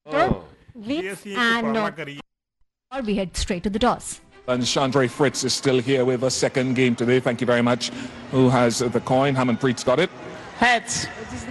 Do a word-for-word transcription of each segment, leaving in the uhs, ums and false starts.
Oh. Leads and uh, or we head straight to the toss. And Chandra Fritz is still here with a second game today. Thank you very much. Who has the coin? Harmanpreet's got it. Heads.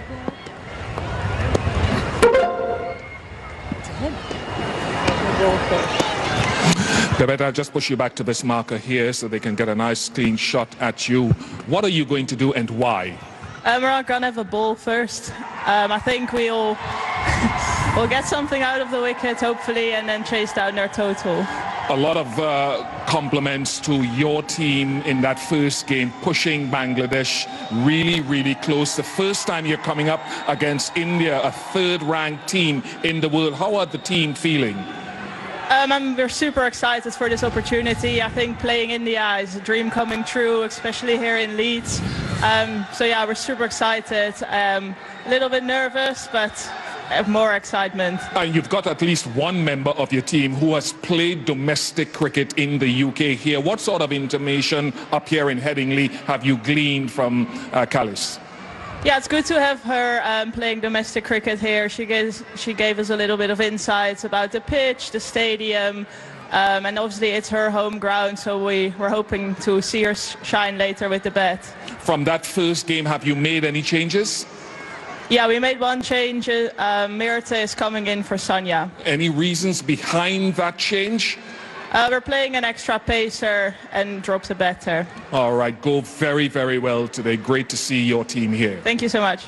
Babette, I'll just push you back to this marker here so they can get a nice clean shot at you. What are you going to do and why? Um, we're not going to have a ball first. Um, I think we'll, we'll get something out of the wicket, hopefully, and then chase down their total. A lot of uh, compliments to your team in that first game, pushing Bangladesh really, really close. The first time you're coming up against India, a third-ranked team in the world. How are the team feeling? Um, and we're super excited for this opportunity. I think playing India is a dream coming true, especially here in Leeds. Um, so yeah, we're super excited. Um, a little bit nervous, but more excitement. And you've got at least one member of your team who has played domestic cricket in the U K here. What sort of information up here in Headingley have you gleaned from uh, Callis? Yeah, it's good to have her um, playing domestic cricket here. She gave, she gave us a little bit of insights about the pitch, the stadium, um, and obviously it's her home ground, so we, we're hoping to see her shine later with the bat. From that first game, have you made any changes? Yeah, we made one change. Uh, Mirta is coming in for Sanya. Any reasons behind that change? Uh, we're playing an extra pacer and drops a batter. All right, go very, very well today. Great to see your team here. Thank you so much.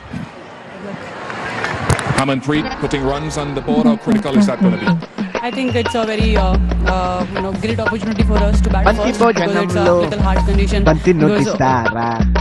Harmanpreet putting runs on the board. How critical is that going to be? I think it's a very uh, uh, you know, great opportunity for us to bat first because it's a little hard condition. Because, uh,